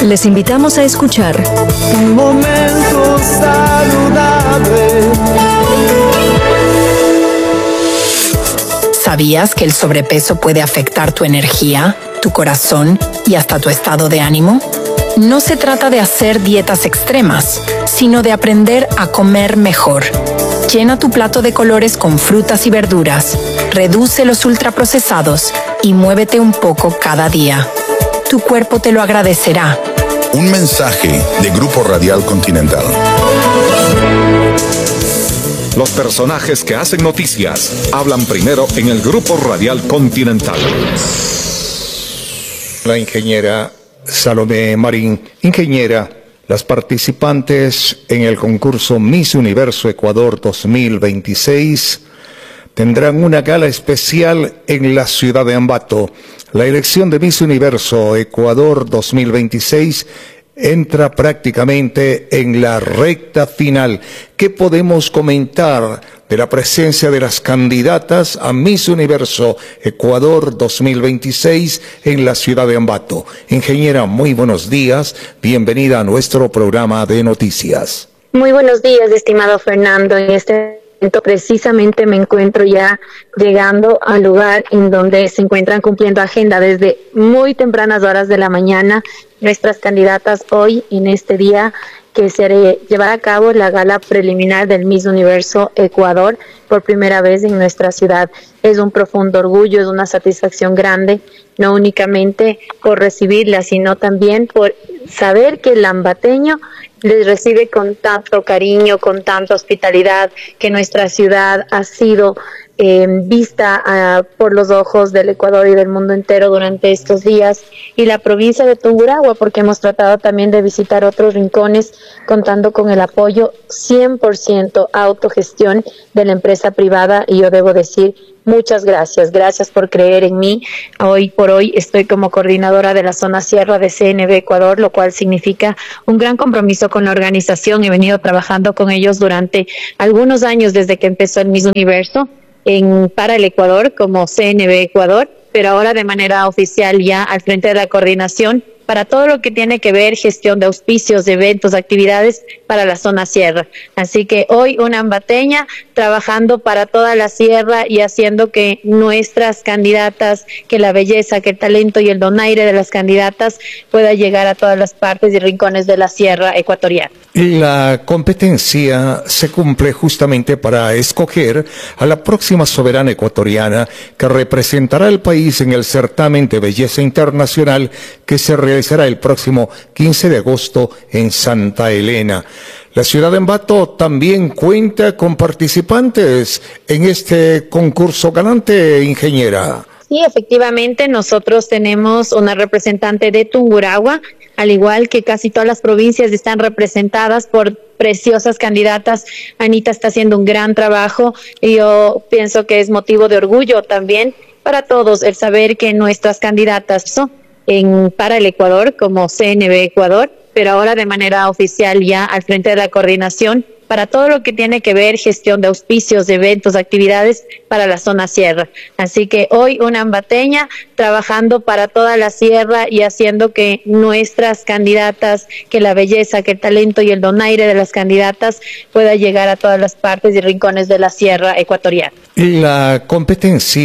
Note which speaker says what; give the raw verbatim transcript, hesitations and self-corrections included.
Speaker 1: Les invitamos a escuchar
Speaker 2: Un momento saludable.
Speaker 3: ¿Sabías que el sobrepeso puede afectar tu energía, tu corazón y hasta tu estado de ánimo? No se trata de hacer dietas extremas, sino de aprender a comer mejor. Llena tu plato de colores con frutas y verduras, reduce los ultraprocesados y muévete un poco cada día. Tu cuerpo te lo agradecerá.
Speaker 4: Un mensaje de Grupo Radial Continental.
Speaker 5: Los personajes que hacen noticias hablan primero en el Grupo Radial Continental.
Speaker 6: La ingeniera Salomé Marín. Ingeniera, las participantes en el concurso Miss Universo Ecuador dos mil veintiséis tendrán una gala especial en la ciudad de Ambato. La elección de Miss Universo Ecuador dos mil veintiséis entra prácticamente en la recta final. ¿Qué podemos comentar de la presencia de las candidatas a Miss Universo Ecuador dos mil veintiséis en la ciudad de Ambato? Ingeniera, muy buenos días. Bienvenida a nuestro programa de noticias.
Speaker 7: Muy buenos días, estimado Fernando. En este momento precisamente me encuentro ya llegando al lugar en donde se encuentran cumpliendo agenda desde muy tempranas horas de la mañana nuestras candidatas hoy en este día que se llevará a cabo la gala preliminar del Miss Universo Ecuador por primera vez en nuestra ciudad. Es un profundo orgullo, es una satisfacción grande, no únicamente por recibirla, sino también por saber que el ambateño les recibe con tanto cariño, con tanta hospitalidad, que nuestra ciudad ha sido eh, vista uh, por los ojos del Ecuador y del mundo entero durante estos días, y la provincia de Tungurahua, porque hemos tratado también de visitar otros rincones, contando con el apoyo cien por ciento autogestión de la empresa privada, y yo debo decir, muchas gracias, gracias por creer en mí. Hoy por hoy estoy como coordinadora de la zona sierra de C N B Ecuador, lo cual significa un gran compromiso con la organización. He venido trabajando con ellos durante algunos años desde que empezó el Miss Universo en, para el Ecuador como C N B Ecuador, pero ahora de manera oficial ya al frente de la coordinación para todo lo que tiene que ver gestión de auspicios, de eventos, actividades para la zona sierra. Así que hoy una ambateña trabajando para toda la sierra y haciendo que nuestras candidatas, que la belleza, que el talento y el donaire de las candidatas pueda llegar a todas las partes y rincones de la sierra ecuatoriana.
Speaker 6: La competencia se cumple justamente para escoger a la próxima soberana ecuatoriana que representará al país en el certamen de belleza internacional que se realizará el próximo quince de agosto en Santa Elena. La ciudad de Ambato también cuenta con participantes en este concurso galante, ingeniera.
Speaker 7: Sí, efectivamente, nosotros tenemos una representante de Tungurahua, al igual que casi todas las provincias están representadas por preciosas candidatas. Anita está haciendo un gran trabajo y yo pienso que es motivo de orgullo también para todos el saber que nuestras candidatas son en, para el Ecuador como C N B Ecuador, pero ahora de manera oficial ya al frente de la coordinación para todo lo que tiene que ver gestión de auspicios, de eventos, actividades para la zona sierra. Así que hoy una ambateña trabajando para toda la sierra y haciendo que nuestras candidatas, que la belleza, que el talento y el donaire de las candidatas pueda llegar a todas las partes y rincones de la sierra ecuatoriana.
Speaker 6: La competencia